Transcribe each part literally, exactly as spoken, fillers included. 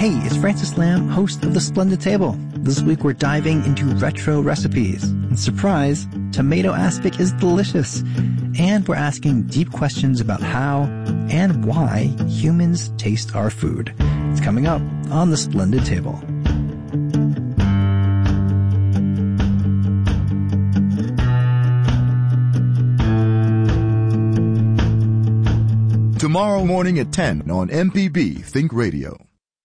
Hey, it's Francis Lamb, host of The Splendid Table. This week we're diving into retro recipes. And surprise, tomato aspic is delicious. And we're asking deep questions about how and why humans taste our food. It's coming up on The Splendid Table. Tomorrow morning at ten on M P B Think Radio.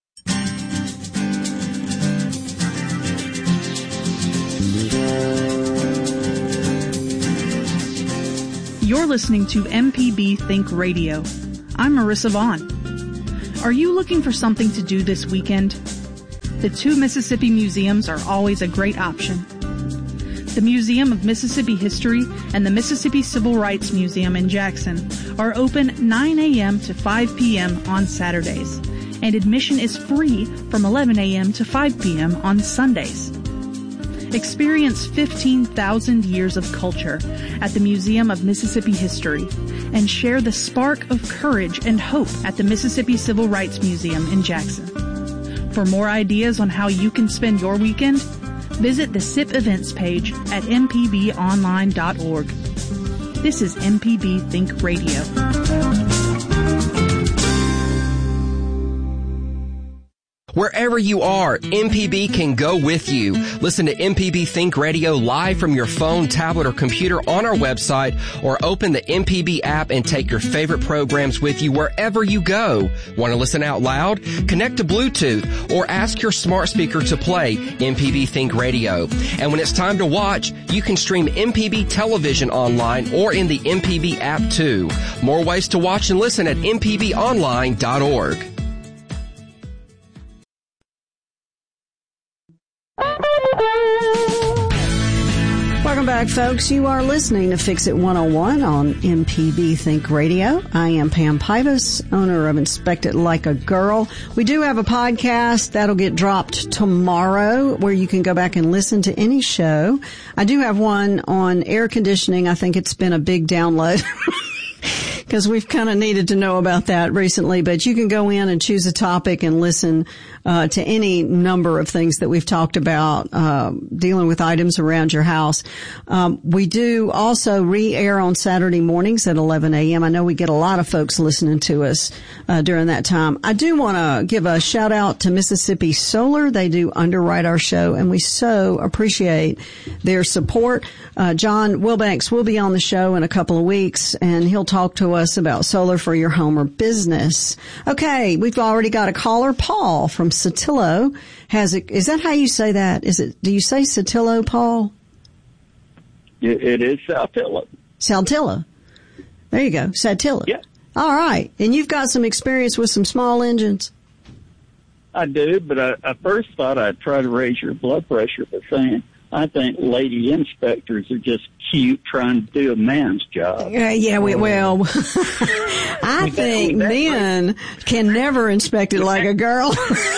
You're listening to M P B Think Radio. I'm Marissa Vaughn. Are you looking for something to do this weekend? The two Mississippi museums are always a great option. The Museum of Mississippi History and the Mississippi Civil Rights Museum in Jackson are open nine a.m. to five p.m. on Saturdays, and admission is free from eleven a.m. to five p.m. on Sundays. Experience fifteen thousand years of culture at the Museum of Mississippi History and share the spark of courage and hope at the Mississippi Civil Rights Museum in Jackson. For more ideas on how you can spend your weekend, visit the S I P events page at m p b online dot org. This is M P B Think Radio. Wherever you are, M P B can go with you. Listen to M P B Think Radio live from your phone, tablet, or computer on our website, or open the M P B app and take your favorite programs with you wherever you go. Want to listen out loud? Connect to Bluetooth or ask your smart speaker to play M P B Think Radio. And when it's time to watch, you can stream M P B television online or in the M P B app too. More ways to watch and listen at m p b online dot org. Welcome back, folks. You are listening to Fix It one oh one on M P B Think Radio. I am Pam Pybus, owner of Inspect It Like a Girl. We do have a podcast that'll get dropped tomorrow where you can go back and listen to any show. I do have one on air conditioning. I think it's been a big download because we've kind of needed to know about that recently. But you can go in and choose a topic and listen uh to any number of things that we've talked about, uh, dealing with items around your house. Um, we do also re-air on Saturday mornings at eleven a.m. I know we get a lot of folks listening to us uh, during that time. I do want to give a shout out to Mississippi Solar. They do underwrite our show, and we so appreciate their support. Uh, John Wilbanks will be on the show in a couple of weeks, and he'll talk to us about solar for your home or business. Okay, we've already got a caller, Paul from Saltillo. Has it? Is that how you say that? Is it? Do you say Saltillo, Paul? It, it is Saltillo. Saltillo. There you go, Saltillo. Yeah. All right, and you've got some experience with some small engines. I do, but I, I first thought I'd try to raise your blood pressure by saying I think lady inspectors are just cute trying to do a man's job. Uh, yeah, we, well, I think men can never inspect it like a girl.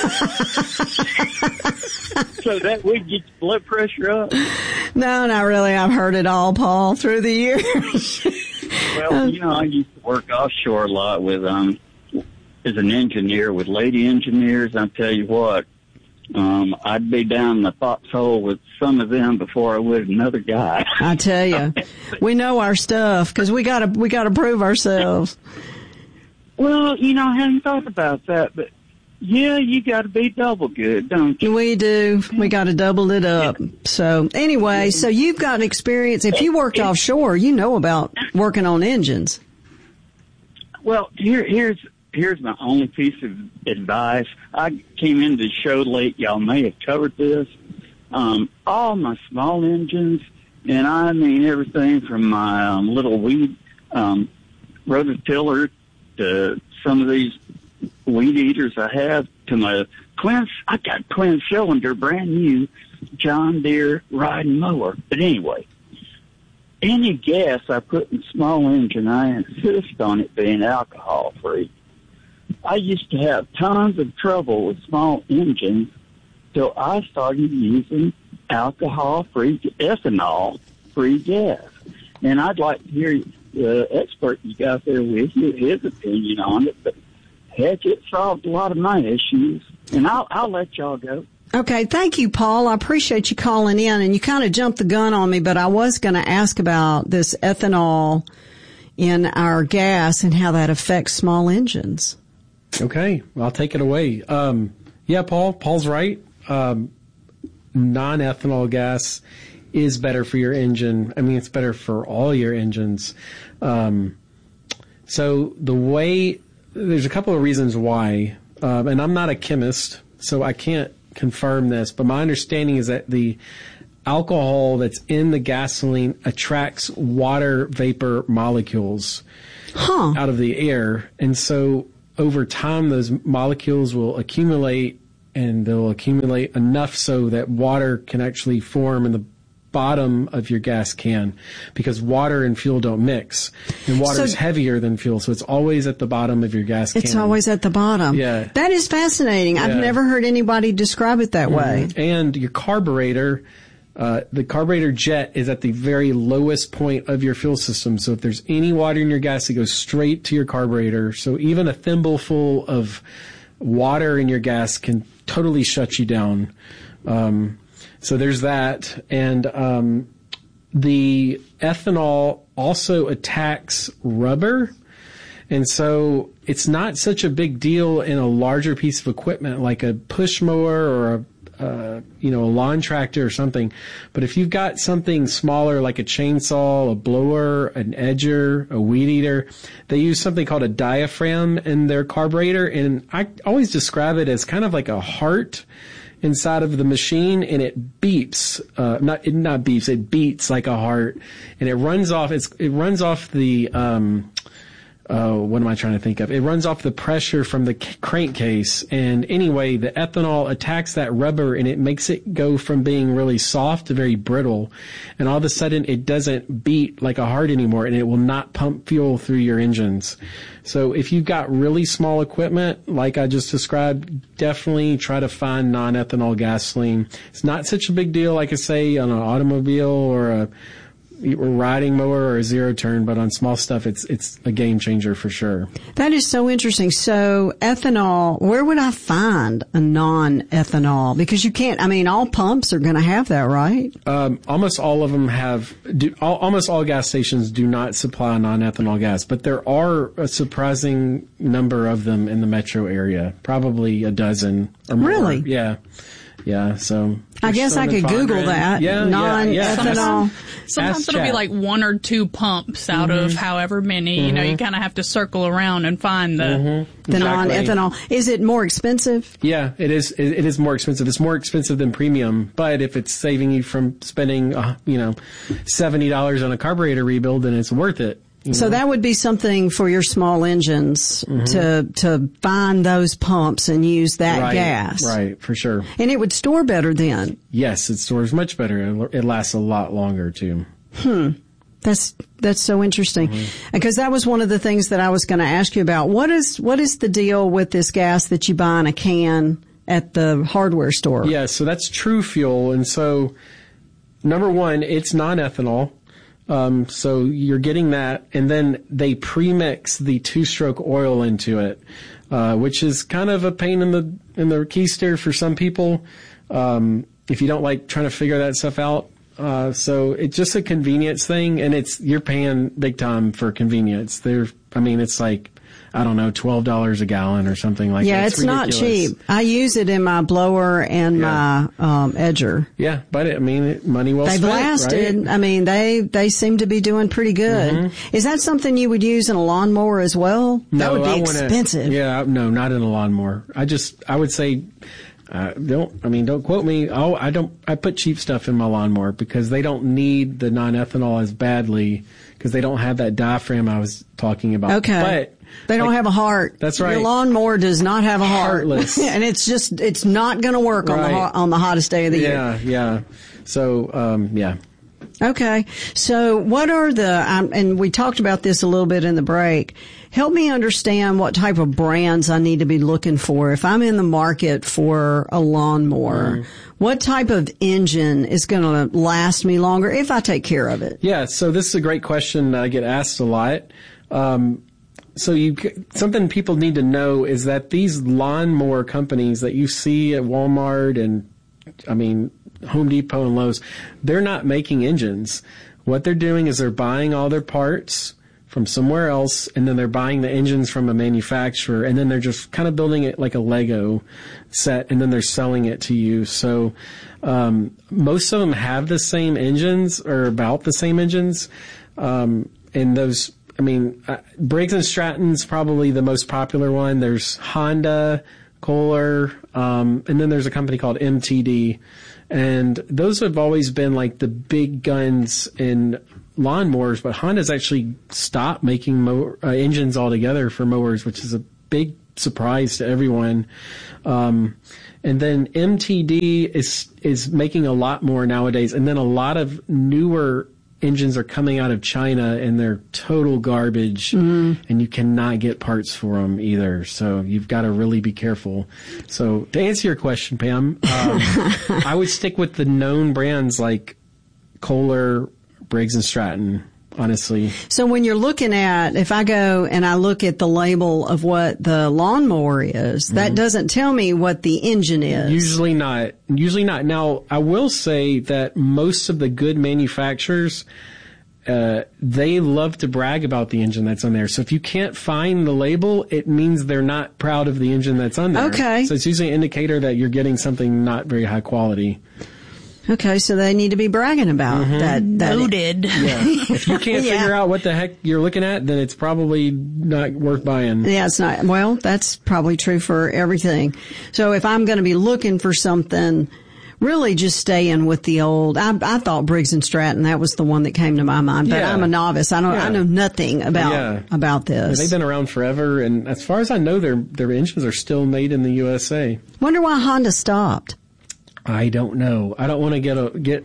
So that would get your blood pressure up? No, not really. I've heard it all, Paul, through the years. Well, you know, I used to work offshore a lot with, um, as an engineer with lady engineers. I'll tell you what. Um, I'd be down in the foxhole with some of them before I would another guy. I tell you, we know our stuff because we gotta we gotta prove ourselves. Well, you know, I hadn't thought about that, but yeah, you got to be double good, don't you? We do. We got to double it up. Yeah. So anyway, so you've got experience. If you worked offshore, you know about working on engines. Well, here here's. Here's my only piece of advice. I came into the show late. Y'all may have covered this. Um, all my small engines, and I mean everything from my um, little weed um, rototiller to some of these weed eaters I have to my twin. I got twin cylinder, brand new John Deere riding mower. But anyway, any gas I put in the small engine, I insist on it being alcohol free. I used to have tons of trouble with small engines till I started using alcohol-free, ethanol-free gas. And I'd like to hear the expert you got there with you, his opinion on it. But heck, it solved a lot of my issues. And I'll, I'll let y'all go. Okay, thank you, Paul. I appreciate you calling in, and you kind of jumped the gun on me, but I was going to ask about this ethanol in our gas and how that affects small engines. Okay, I'll take it away. Um, yeah, Paul, Paul's right. Um, non-ethanol gas is better for your engine. I mean, it's better for all your engines. Um, so the way, there's a couple of reasons why, um, and I'm not a chemist, so I can't confirm this, but my understanding is that the alcohol that's in the gasoline attracts water vapor molecules huh. out of the air. And so over time, those molecules will accumulate, and they'll accumulate enough so that water can actually form in the bottom of your gas can, because water and fuel don't mix, and water so, is heavier than fuel, so it's always at the bottom of your gas can. It's always at the bottom. Yeah. That is fascinating. Yeah. I've never heard anybody describe it that mm-hmm. way. And your carburetor, uh, the carburetor jet is at the very lowest point of your fuel system, so if there's any water in your gas, it goes straight to your carburetor. So even a thimbleful of water in your gas can totally shut you down. Um, So there's that. And um, the ethanol also attacks rubber. And so it's not such a big deal in a larger piece of equipment like a push mower or a, uh, you know, a lawn tractor or something. But if you've got something smaller like a chainsaw, a blower, an edger, a weed eater, they use something called a diaphragm in their carburetor. And I always describe it as kind of like a heart inside of the machine, and it beeps, uh, not, it not beeps, it beats like a heart, and it runs off, it's, it runs off the, um, uh, what am I trying to think of? It runs off the pressure from the crankcase, and anyway, the ethanol attacks that rubber, and it makes it go from being really soft to very brittle, and all of a sudden it doesn't beat like a heart anymore, and it will not pump fuel through your engines. So if you've got really small equipment, like I just described, definitely try to find non-ethanol gasoline. It's not such a big deal, like I say, on an automobile or a riding mower or a zero turn, but on small stuff, it's it's a game changer for sure. That is so interesting. So ethanol, where would I find a non-ethanol? Because you can't, I mean, all pumps are going to have that, right? Um, almost all of them have, do, all, almost all gas stations do not supply non-ethanol gas, but there are a surprising number of them in the metro area, probably a dozen or more. Really? Yeah. Yeah, so I guess I could Google that. Yeah, non-ethanol. Yeah, yeah. Sometimes it'll be like one or two pumps out mm-hmm. of however many. Mm-hmm. You know, you kind of have to circle around and find the mm-hmm. the exactly. non-ethanol. Is it more expensive? Yeah, it is. It, it is more expensive. It's more expensive than premium, but if it's saving you from spending, uh, you know, seventy dollars on a carburetor rebuild, then it's worth it. You so know? that would be something for your small engines mm-hmm. to to find those pumps and use that right, gas. Right, for sure. And it would store better then. Yes, it stores much better. It lasts a lot longer too. Hmm. That's that's so interesting. Mm-hmm. Because that was one of the things that I was going to ask you about. What is what is the deal with this gas that you buy in a can at the hardware store? Yeah, so that's True Fuel, and so number one, it's non-ethanol. Um, so you're getting that, and then they premix the two-stroke oil into it, uh, which is kind of a pain in the in the keister for some people. Um, if you don't like trying to figure that stuff out, uh, so it's just a convenience thing, and it's you're paying big time for convenience. There, I mean, it's like I don't know, twelve dollars a gallon or something like yeah, that. Yeah, it's, it's not cheap. I use it in my blower and yeah. my um, edger. Yeah, but it, I mean, money well They've spent, lasted. right? I mean, they they seem to be doing pretty good. Mm-hmm. Is that something you would use in a lawnmower as well? No, that would be I expensive. Wanna, yeah, no, not in a lawnmower. I just, I would say, uh, don't. I mean, don't quote me. Oh, I don't. I put cheap stuff in my lawnmower because they don't need the non-ethanol as badly because they don't have that diaphragm I was talking about. Okay, but. They don't like, have a heart. That's right. Your lawnmower does not have a heart. Heartless. And it's just, it's not going to work right. on the on the hottest day of the yeah, year. Yeah, yeah. So, um, yeah. Okay. So what are the, um, and we talked about this a little bit in the break. Help me understand what type of brands I need to be looking for. If I'm in the market for a lawnmower, mm. what type of engine is going to last me longer if I take care of it? Yeah. So this is a great question that I get asked a lot. Um, so you something people need to know is that these lawnmower companies that you see at Walmart and, I mean, Home Depot and Lowe's, they're not making engines. What they're doing is they're buying all their parts from somewhere else, and then they're buying the engines from a manufacturer, and then they're just kind of building it like a Lego set, and then they're selling it to you. So um, most of them have the same engines, or about the same engines, um, and those, I mean, uh, Briggs and Stratton's probably the most popular one. There's Honda, Kohler, um, and then there's a company called M T D, and those have always been like the big guns in lawnmowers, but Honda's actually stopped making mow- uh, engines altogether for mowers, which is a big surprise to everyone. Um, and then M T D is is making a lot more nowadays, and then a lot of newer engines are coming out of China, and they're total garbage, mm. and you cannot get parts for them either. So you've got to really be careful. So to answer your question, Pam, um, I would stick with the known brands like Kohler, Briggs and Stratton, honestly. So when you're looking at, if I go and I look at the label of what the lawnmower is, mm-hmm. that doesn't tell me what the engine is. Usually not. Usually not. Now, I will say that most of the good manufacturers, uh, they love to brag about the engine that's on there. So if you can't find the label, it means they're not proud of the engine that's on there. Okay. So it's usually an indicator that you're getting something not very high quality. Okay, so they need to be bragging about mm-hmm. that. that Noted. Yeah. If you can't yeah. figure out what the heck you're looking at, then it's probably not worth buying. Yeah, it's not. Well, that's probably true for everything. So if I'm going to be looking for something, really just staying with the old. I, I thought Briggs and Stratton, that was the one that came to my mind. But yeah. I'm a novice. I don't. Yeah. I know nothing about yeah. about this. Yeah, they've been around forever, and as far as I know, their their engines are still made in the U S A. Wonder why Honda stopped. I don't know. I don't want to get a, get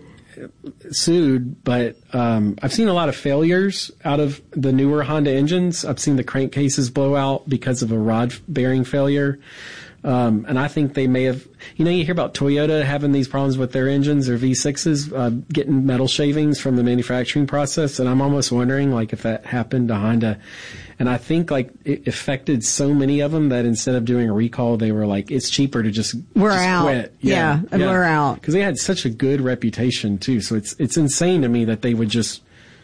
sued, but um, I've seen a lot of failures out of the newer Honda engines. I've seen the crankcases blow out because of a rod bearing failure. Um, and I think they may have, you know, you hear about Toyota having these problems with their engines, their V sixes, uh, getting metal shavings from the manufacturing process. And I'm almost wondering, like, if that happened to Honda. And I think, like, it affected so many of them that instead of doing a recall, they were like, it's cheaper to just, we're just out. quit. Yeah, yeah, yeah. we're out. Because they had such a good reputation, too. So it's it's insane to me that they would just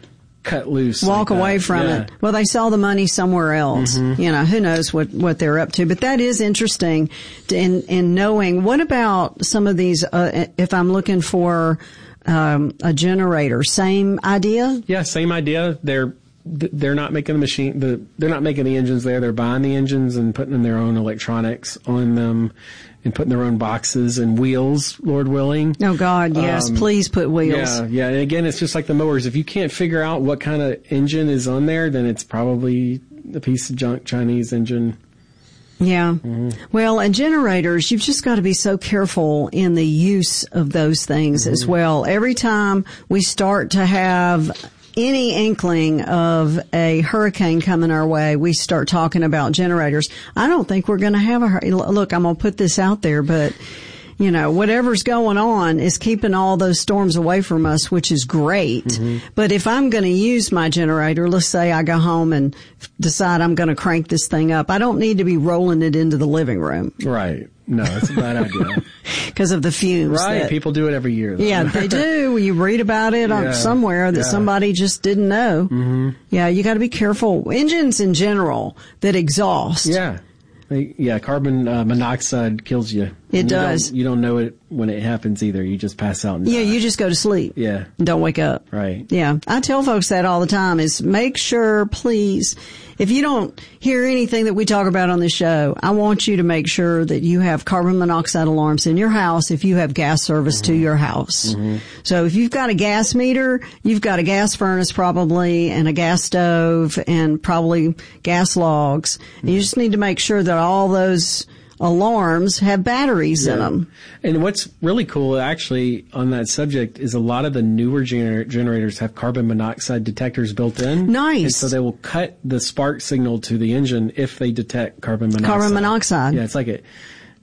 cut loose. Walk like away that. from yeah. it. Well, they saw the money somewhere else. Mm-hmm. You know, who knows what, what they're up to. But that is interesting to, in, in knowing. What about some of these, uh, if I'm looking for um, a generator, same idea? Yeah, same idea. They're they're not making the machine, the, they're not making the engines there. They're buying the engines and putting in their own electronics on them and putting their own boxes and wheels, Lord willing. Oh, God, yes. Um, Please put wheels. Yeah, yeah. And again, it's just like the mowers. If you can't figure out what kind of engine is on there, then it's probably a piece of junk Chinese engine. Yeah. Mm-hmm. Well, and generators, you've just got to be so careful in the use of those things mm-hmm. as well. Every time we start to have any inkling of a hurricane coming our way, we start talking about generators. I don't think we're going to have a, look, I'm going to put this out there, but you know, whatever's going on is keeping all those storms away from us, which is great. Mm-hmm. But if I'm going to use my generator, let's say I go home and decide I'm going to crank this thing up, I don't need to be rolling it into the living room. Right. No, that's a bad idea. Because of the fumes. Right. That, people do it every year, though. Yeah, they do. You read about it on yeah. somewhere that yeah. somebody just didn't know. Mm-hmm. Yeah, you got to be careful. Engines in general that exhaust. Yeah. Yeah, carbon uh, monoxide kills you. It and does. You don't, you don't know it when it happens either. You just pass out and Yeah, die. you just go to sleep. Yeah. And don't wake up. Right. Yeah. I tell folks that all the time is make sure, please, if you don't hear anything that we talk about on the show, I want you to make sure that you have carbon monoxide alarms in your house if you have gas service mm-hmm. to your house. Mm-hmm. So if you've got a gas meter, you've got a gas furnace probably and a gas stove and probably gas logs. Mm-hmm. And you just need to make sure that all those alarms have batteries yeah. in them. And what's really cool, actually, on that subject is a lot of the newer gener- generators have carbon monoxide detectors built in. Nice. And so they will cut the spark signal to the engine if they detect carbon monoxide. Carbon monoxide. Yeah, it's like a,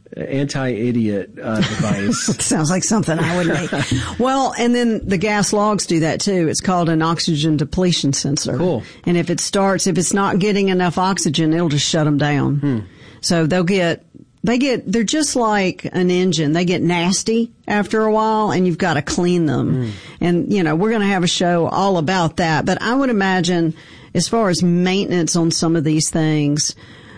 anti-idiot uh, device. Sounds like something I would make. Well, and then the gas logs do that too. It's called an oxygen depletion sensor. Cool. And if it starts, if it's not getting enough oxygen, it'll just shut them down. Hmm. So they'll get, they get, they're just like an engine. They get nasty after a while and you've got to clean them. Hmm. And, you know, we're going to have a show all about that. But I would imagine as far as maintenance on some of these things,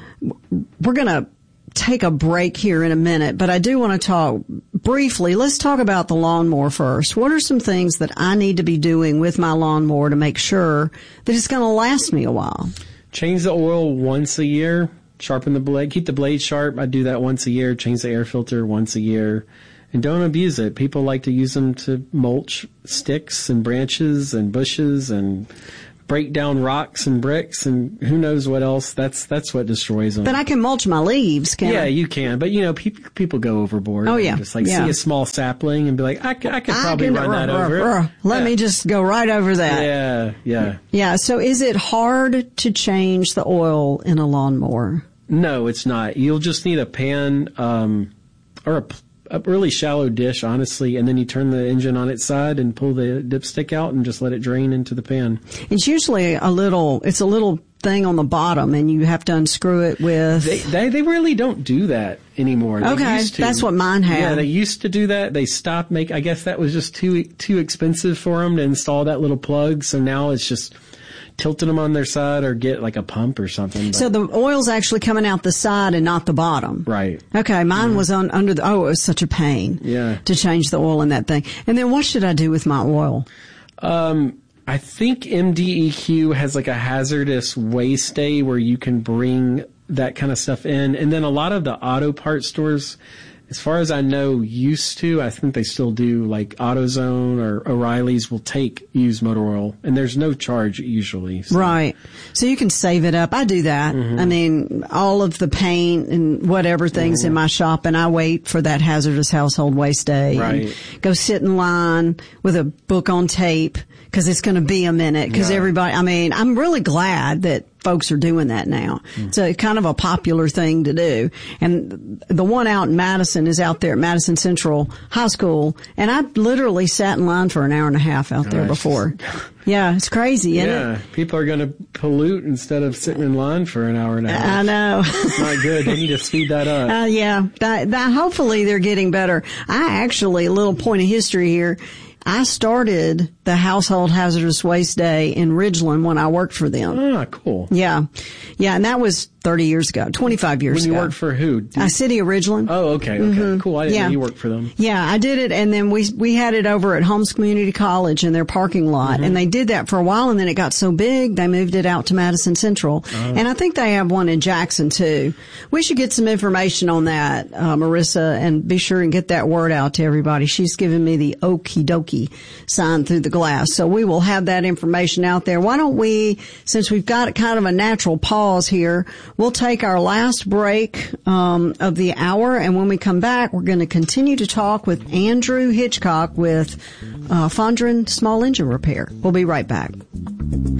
we're going to take a break here in a minute, but I do want to talk briefly. Let's talk about the lawnmower first. What are some things that I need to be doing with my lawnmower to make sure that it's going to last me a while? Change the oil once a year. Sharpen the blade. Keep the blade sharp. I do that once a year. Change the air filter once a year. And don't abuse it. People like to use them to mulch sticks and branches and bushes and break down rocks and bricks and who knows what else. That's that's what destroys them. But I can mulch my leaves, can't yeah, I? Yeah, you can. But, you know, people people go overboard. Oh, yeah. Just like yeah. see a small sapling and be like, I, I could probably I can, run uh, that uh, over uh, it. Let yeah. me just go right over that. Yeah, yeah. Yeah, so is it hard to change the oil in a lawnmower? No, it's not. You'll just need a pan um, or a a really shallow dish, honestly, and then you turn the engine on its side and pull the dipstick out and just let it drain into the pan. It's usually a little, it's a little thing on the bottom and you have to unscrew it with... They they, they really don't do that anymore. They okay, used to. That's what mine had. Yeah, they used to do that. They stopped making, I guess that was just too too expensive for them to install that little plug, so now it's just tilting them on their side or get like a pump or something. But. So the oil's actually coming out the side and not the bottom. Right. Okay, mine mm-hmm. was on under the, oh, it was such a pain. Yeah. To change the oil in that thing. And then what should I do with my oil? Um, I think M D E Q has like a hazardous waste day where you can bring that kind of stuff in. And then a lot of the auto parts stores, as far as I know, used to, I think they still do, like AutoZone or O'Reilly's will take used motor oil, and there's no charge usually. So. Right. So you can save it up. I do that. Mm-hmm. I mean, all of the paint and whatever things mm-hmm. in my shop, and I wait for that hazardous household waste day. Right. And go sit in line with a book on tape, because it's going to be a minute, because yeah. everybody, I mean, I'm really glad that folks are doing that now. Mm. It's a kind of a popular thing to do. And the one out in Madison is out there at Madison Central High School. And I literally sat in line for an hour and a half out there Gosh. before. Yeah, it's crazy, isn't yeah. it? People are going to pollute instead of sitting in line for an hour and a half. I know. It's not good. They need to speed that up. Uh, yeah. That, that, hopefully they're getting better. I actually, a little point of history here. I started the Household Hazardous Waste Day in Ridgeland when I worked for them. Ah, cool. Yeah. Yeah, and that was thirty years ago, twenty-five years when ago. When you worked for who? Uh, City of Ridgeland. Oh, okay, okay. Mm-hmm. Cool. I didn't yeah. know you worked for them. Yeah, I did it, and then we we had it over at Holmes Community College in their parking lot, mm-hmm. and they did that for a while, and then it got so big, they moved it out to Madison Central. Oh. And I think they have one in Jackson, too. We should get some information on that, uh, Marissa, and be sure and get that word out to everybody. She's giving me the okie dokie sign through the glass, so we will have that information out there. Why don't we, since we've got kind of a natural pause here, we'll take our last break um, of the hour, and when we come back, we're going to continue to talk with Andrew Hitchcock with uh, Fondren Small Engine Repair. We'll be right back.